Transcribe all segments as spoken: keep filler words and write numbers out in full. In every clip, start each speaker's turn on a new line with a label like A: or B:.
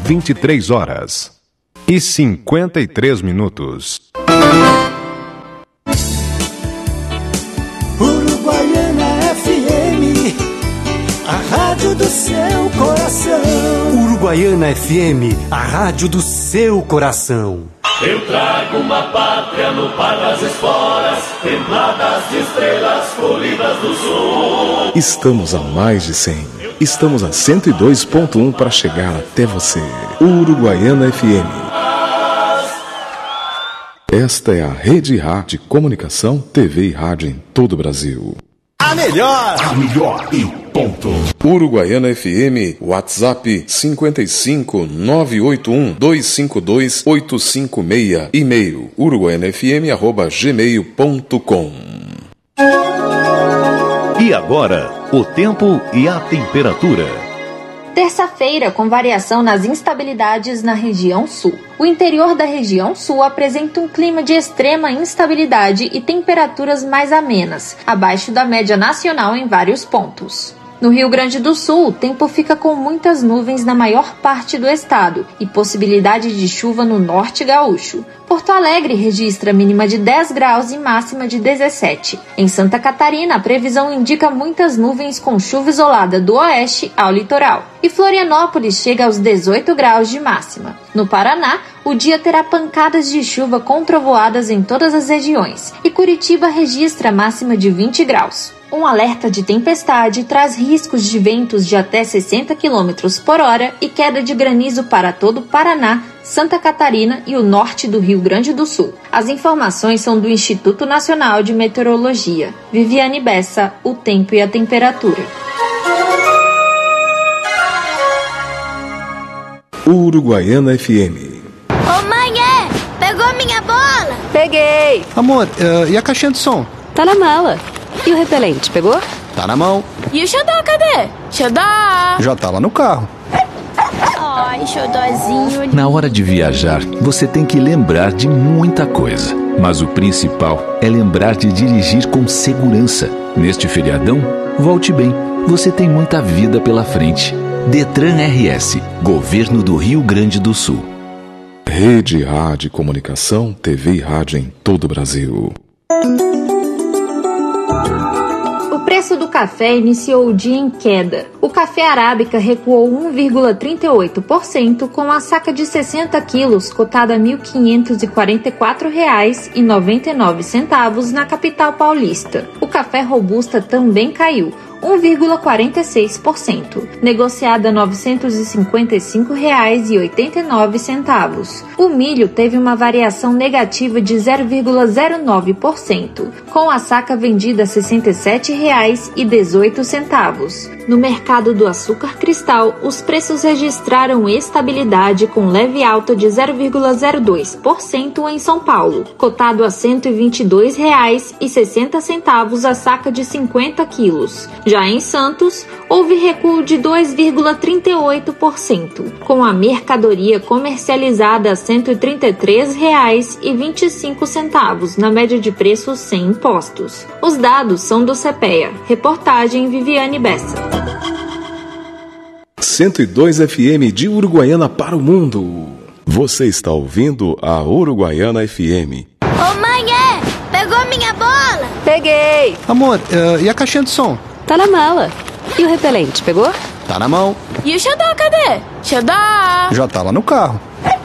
A: vinte e três horas e cinquenta e três minutos.
B: Uruguaiana F M, a rádio do seu coração.
C: Uruguaiana F M, a rádio do seu coração.
D: Eu trago uma pátria no par das esporas, templadas de estrelas colhidas do sul.
E: Estamos a mais de cem. Estamos a cento e dois ponto um para chegar até você. Uruguaiana F M. Esta é a Rede Rádio Comunicação, T V e rádio em todo o Brasil.
B: A melhor! A melhor e ponto.
E: Uruguaiana F M, WhatsApp cinco cinco nove oito um dois cinco dois oito cinco seis, e-mail uruguaianafm arroba gmail ponto com.
F: E agora, o tempo e a temperatura.
G: Terça-feira, com variação nas instabilidades na região sul. O interior da região sul apresenta um clima de extrema instabilidade e temperaturas mais amenas, abaixo da média nacional em vários pontos. No Rio Grande do Sul, o tempo fica com muitas nuvens na maior parte do estado e possibilidade de chuva no norte gaúcho. Porto Alegre registra mínima de dez graus e máxima de dezessete. Em Santa Catarina, a previsão indica muitas nuvens com chuva isolada do oeste ao litoral. E Florianópolis chega aos dezoito graus de máxima. No Paraná, o dia terá pancadas de chuva com trovoadas em todas as regiões. E Curitiba registra máxima de vinte graus. Um alerta de tempestade traz riscos de ventos de até sessenta quilômetros por hora e queda de granizo para todo o Paraná, Santa Catarina e o norte do Rio Grande do Sul. As informações são do Instituto Nacional de Meteorologia. Viviane Bessa, o tempo e a temperatura.
E: Uruguaiana F M.
H: Ô mãe, é? Pegou minha bola?
I: Peguei.
J: Amor, uh, e a caixinha de som?
I: Tá na mala. E o repelente, pegou?
J: Tá na mão.
H: E o xodó, cadê? Xodó!
J: Já tá lá no carro.
H: Ai, xodózinho.
F: Na hora de viajar, você tem que lembrar de muita coisa. Mas o principal é lembrar de dirigir com segurança. Neste feriadão, volte bem. Você tem muita vida pela frente. Detran R S, Governo do Rio Grande do Sul.
E: Rede Rádio Comunicação, T V e rádio em todo o Brasil.
G: O preço do café iniciou o dia em queda. O café arábica recuou um vírgula trinta e oito por cento, com a saca de sessenta quilos cotada a mil quinhentos e quarenta e quatro reais e noventa e nove centavos na capital paulista. O café robusta também caiu um vírgula quarenta e seis por cento, negociada a novecentos e cinquenta e cinco reais e oitenta e nove centavos. O milho teve uma variação negativa de zero vírgula zero nove por cento, com a saca vendida a sessenta e sete reais e dezoito centavos. No mercado do açúcar cristal, os preços registraram estabilidade com leve alta de zero vírgula zero dois por cento em São Paulo, cotado a cento e vinte e dois reais e sessenta centavos a saca de cinquenta quilos. Já em Santos, houve recuo de dois vírgula trinta e oito por cento, com a mercadoria comercializada a cento e trinta e três reais e vinte e cinco centavos na média de preços sem impostos. Os dados são do CEPEA. Reportagem Viviane Bessa.
E: cento e dois F M de Uruguaiana para o mundo. Você está ouvindo a Uruguaiana F M.
H: Ô mãe, é? Pegou minha bola?
I: Peguei.
J: Amor, uh, e a caixinha de som?
I: Tá na mala. E o repelente, pegou?
J: Tá na mão.
H: E o xodó, cadê? Xodó!
J: Já tá lá no carro.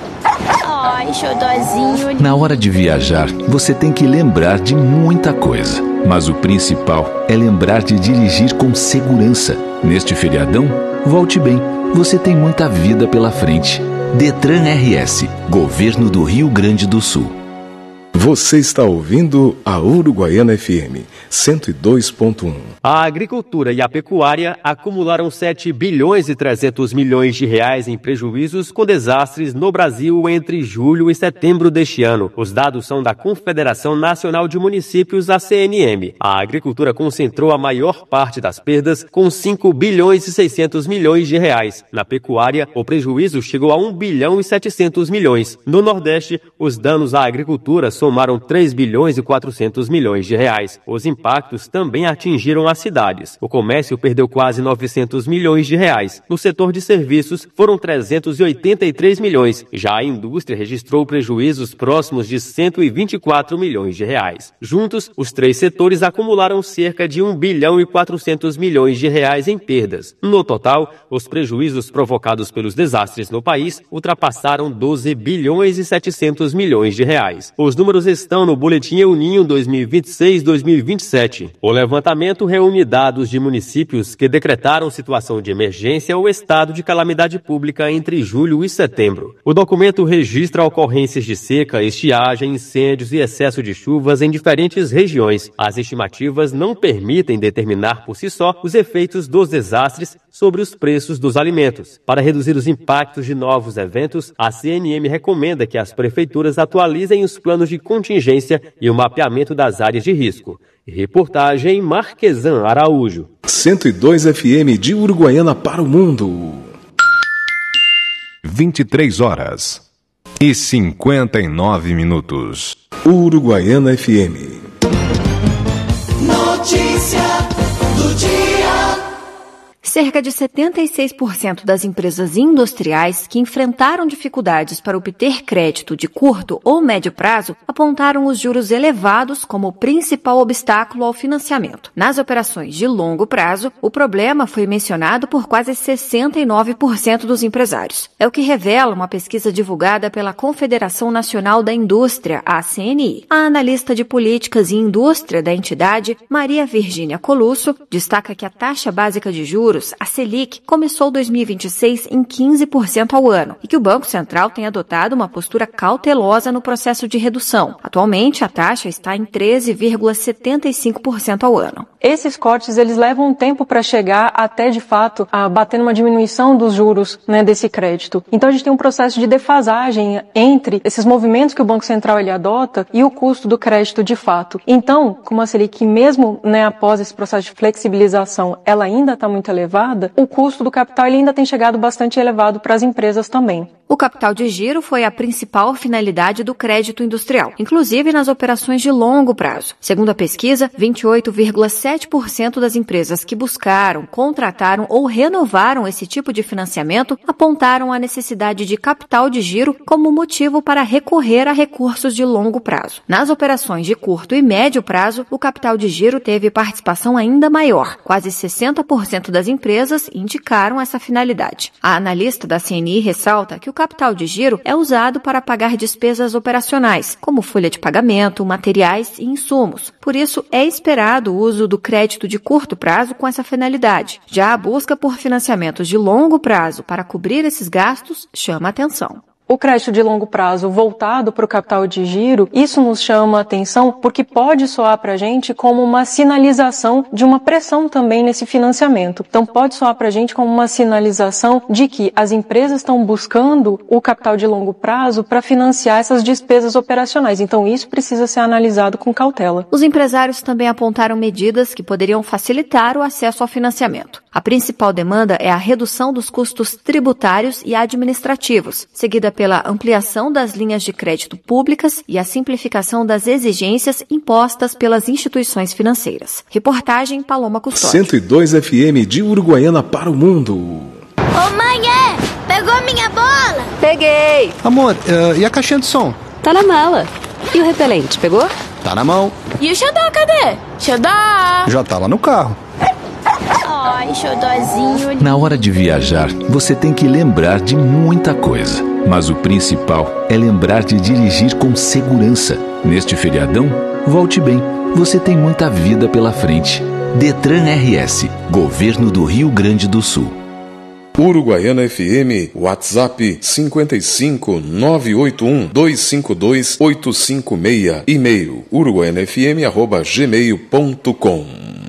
H: Ai, xodózinho.
F: Na hora de viajar, você tem que lembrar de muita coisa. Mas o principal é lembrar de dirigir com segurança. Neste feriadão, volte bem. Você tem muita vida pela frente. Detran R S, Governo do Rio Grande do Sul.
E: Você está ouvindo a Uruguaiana F M cento e dois ponto um.
K: A agricultura e a pecuária acumularam sete bilhões e trezentos milhões de reais em prejuízos com desastres no Brasil entre julho e setembro deste ano. Os dados são da Confederação Nacional de Municípios, a C N M. A agricultura concentrou a maior parte das perdas, com cinco bilhões e seiscentos milhões de reais. Na pecuária, o prejuízo chegou a um bilhão e setecentos milhões. No Nordeste, os danos à agricultura somaram três bilhões e quatrocentos milhões de reais. Os impactos também atingiram as cidades. O comércio perdeu quase novecentos milhões de reais. No setor de serviços, foram trezentos e oitenta e três milhões. Já a indústria registrou prejuízos próximos de cento e vinte e quatro milhões de reais. Juntos, os três setores acumularam cerca de um bilhão e quatrocentos milhões de reais em perdas. No total, os prejuízos provocados pelos desastres no país ultrapassaram doze bilhões e setecentos milhões de reais. Os números estão no Boletim El Niño dois mil e vinte e seis a dois mil e vinte e sete. O levantamento reúne dados de municípios que decretaram situação de emergência ou estado de calamidade pública entre julho e setembro. O documento registra ocorrências de seca, estiagem, incêndios e excesso de chuvas em diferentes regiões. As estimativas não permitem determinar por si só os efeitos dos desastres sobre os preços dos alimentos. Para reduzir os impactos de novos eventos, a C N M recomenda que as prefeituras atualizem os planos de contingência e o mapeamento das áreas de risco. Reportagem Marquesan Araújo.
E: cento e dois F M de Uruguaiana para o mundo.
A: vinte e três horas e cinquenta e nove minutos.
E: Uruguaiana F M.
B: Notícia do dia.
L: Cerca de setenta e seis por cento das empresas industriais que enfrentaram dificuldades para obter crédito de curto ou médio prazo apontaram os juros elevados como o principal obstáculo ao financiamento. Nas operações de longo prazo, o problema foi mencionado por quase sessenta e nove por cento dos empresários. É o que revela uma pesquisa divulgada pela Confederação Nacional da Indústria, a C N I. A analista de políticas e indústria da entidade, Maria Virgínia Colusso, destaca que a taxa básica de juros, a Selic, começou dois mil e vinte e seis em quinze por cento ao ano e que o Banco Central tem adotado uma postura cautelosa no processo de redução. Atualmente, a taxa está em treze vírgula setenta e cinco por cento ao ano.
M: Esses cortes, eles levam um tempo para chegar até, de fato, a bater numa diminuição dos juros, né, desse crédito. Então, a gente tem um processo de defasagem entre esses movimentos que o Banco Central ele adota e o custo do crédito de fato. Então, como a Selic, mesmo, né, após esse processo de flexibilização, ela ainda está muito elevada, o custo do capital ele ainda tem chegado bastante elevado para as empresas também.
L: O capital de giro foi a principal finalidade do crédito industrial, inclusive nas operações de longo prazo. Segundo a pesquisa, vinte e oito vírgula sete por cento das empresas que buscaram, contrataram ou renovaram esse tipo de financiamento apontaram a necessidade de capital de giro como motivo para recorrer a recursos de longo prazo. Nas operações de curto e médio prazo, o capital de giro teve participação ainda maior. Quase sessenta por cento das empresas indicaram essa finalidade. A analista da C N I ressalta que o capital de giro é usado para pagar despesas operacionais, como folha de pagamento, materiais e insumos. Por isso, é esperado o uso do crédito de curto prazo com essa finalidade. Já a busca por financiamentos de longo prazo para cobrir esses gastos chama atenção.
M: O crédito de longo prazo voltado para o capital de giro, isso nos chama a atenção porque pode soar para a gente como uma sinalização de uma pressão também nesse financiamento. Então pode soar para a gente como uma sinalização de que as empresas estão buscando o capital de longo prazo para financiar essas despesas operacionais. Então isso precisa ser analisado com cautela.
L: Os empresários também apontaram medidas que poderiam facilitar o acesso ao financiamento. A principal demanda é a redução dos custos tributários e administrativos, seguida pela ampliação das linhas de crédito públicas e a simplificação das exigências impostas pelas instituições financeiras. Reportagem Paloma Custódio.
E: cento e dois F M de Uruguaiana para o mundo.
H: Ô mãe, é? Pegou minha bola?
I: Peguei!
J: Amor, uh, e a caixinha de som?
I: Tá na mala. E o repelente, pegou?
J: Tá na mão.
H: E o xodó, cadê? Xodó!
J: Já tá lá no carro.
H: Ai, xodózinho.
F: Na hora de viajar, você tem que lembrar de muita coisa. Mas o principal é lembrar de dirigir com segurança. Neste feriadão, volte bem. Você tem muita vida pela frente. Detran R S, Governo do Rio Grande do Sul.
E: Uruguaiana F M, WhatsApp cinco cinco nove oito um dois cinco dois oito cinco seis, e-mail uruguaianafm arroba gmail ponto com.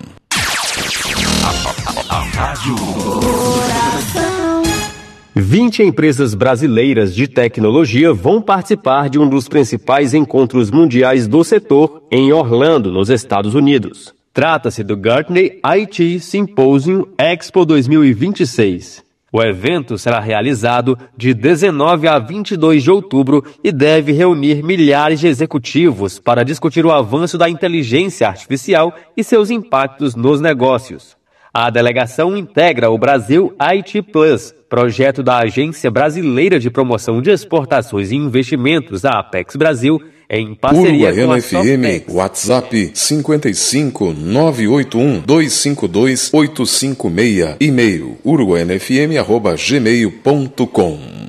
K: vinte empresas brasileiras de tecnologia vão participar de um dos principais encontros mundiais do setor em Orlando, nos Estados Unidos. Trata-se do Gartner I T Symposium Expo dois mil e vinte e seis. O evento será realizado de dezenove a vinte e dois de outubro e deve reunir milhares de executivos para discutir o avanço da inteligência artificial e seus impactos nos negócios. A delegação integra o Brasil I T Plus, projeto da Agência Brasileira de Promoção de Exportações e Investimentos, a Apex Brasil, em parceria com a
E: F M, WhatsApp cinquenta e cinco, nove oito um, dois cinco dois, oito cinco seis, e-mail uruguaianafm arroba gmail ponto com.